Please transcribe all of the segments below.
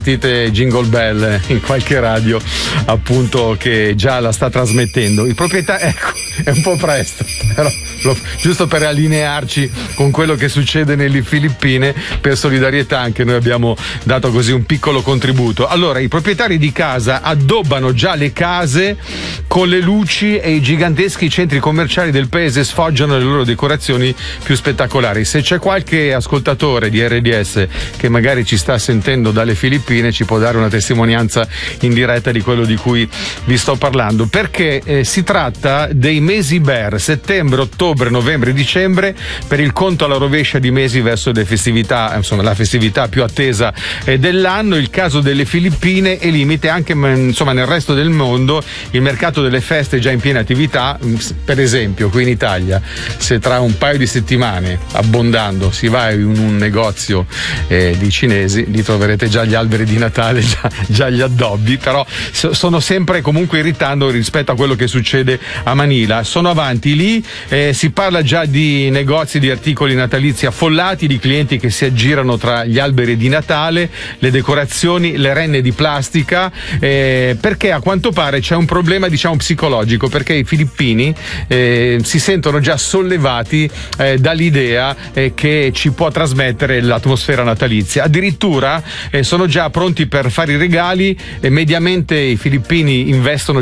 sentite Jingle Bell in qualche radio appunto che già la sta trasmettendo. Il proprietario, ecco, è un po' presto, però giusto per allinearci con quello che succede nelle Filippine, per solidarietà anche noi abbiamo dato così un piccolo contributo. Allora, i proprietari di casa addobbano già le case con le luci e i giganteschi centri commerciali del paese sfoggiano le loro decorazioni più spettacolari. Se c'è qualche ascoltatore di RDS che magari ci sta sentendo dalle Filippine, ci può dare una testimonianza in diretta di quello di cui vi sto parlando, perché si tratta dei mesi BER, settembre, ottobre, novembre, dicembre, per il conto alla rovescia di mesi verso le festività, insomma la festività più attesa dell'anno. Il caso delle Filippine è limite anche insomma nel resto del mondo. Il mercato delle feste è già in piena attività. Per esempio qui in Italia, se tra un paio di settimane, abbondando, si va in un negozio di cinesi, li troverete già gli alberi di Natale, già gli addobbi, però sono sempre comunque irritando rispetto a quello che succede a Manila. Sono avanti lì, si parla già di negozi di articoli natalizi affollati, di clienti che si aggirano tra gli alberi di Natale, le decorazioni, le renne di plastica, perché a quanto pare c'è un problema, diciamo, psicologico, perché i filippini si sentono già sollevati dall'idea che ci può trasmettere l'atmosfera natalizia. Addirittura sono già pronti per fare i regali, e mediamente i filippini investono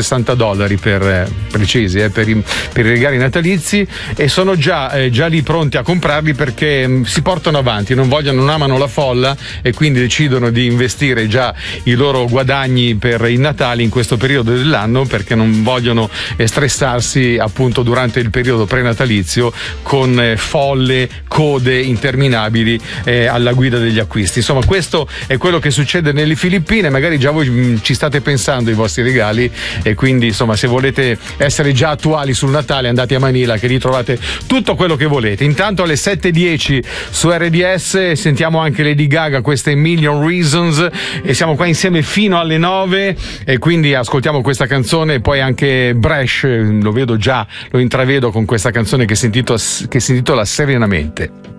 $160 per precisi per i regali natalizi, e sono già lì pronti a comprarli perché si portano avanti, non amano la folla, e quindi decidono di investire già i loro guadagni per il Natale in questo periodo dell'anno, perché non vogliono stressarsi appunto durante il periodo prenatalizio con folle, code interminabili alla guida degli acquisti. Insomma, questo è quello che succede nelle Filippine. Magari già voi ci state pensando ai vostri regali, e quindi insomma, se volete essere già attuali sul Natale, andate a Manila che lì trovate tutto quello che volete. Intanto alle 7:10 su RDS sentiamo anche Lady Gaga, questa è Million Reasons, e siamo qua insieme fino alle 9, e quindi ascoltiamo questa canzone. E poi anche Bresh, lo intravedo con questa canzone che si intitola Serenamente.